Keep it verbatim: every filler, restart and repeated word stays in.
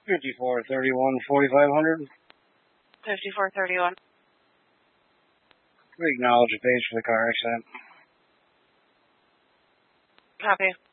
Fifty-four thirty-one forty-five hundred. Fifty-four thirty-one. We acknowledge the page for the car accident. Copy.